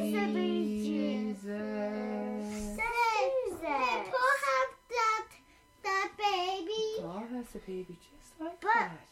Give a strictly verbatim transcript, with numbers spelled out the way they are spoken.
Jesus. People have that, that baby. Oh, that's a baby just like But that.